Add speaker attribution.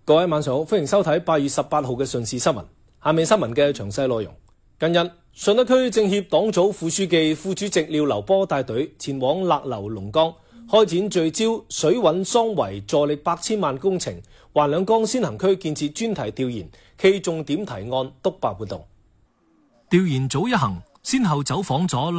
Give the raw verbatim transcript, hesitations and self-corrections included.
Speaker 1: 各位晚上好，歡迎收睇八月十八號嘅順事新聞。下面新聞嘅詳細內容。近日，順德區政協黨組副書記、副主席廖流波帶隊前往勒流龍崗，開展聚焦水穩桑圍助力百千萬工程橫兩江先行區建設專題調研暨重點提案督辦活動。
Speaker 2: 調研組一行先後走訪咗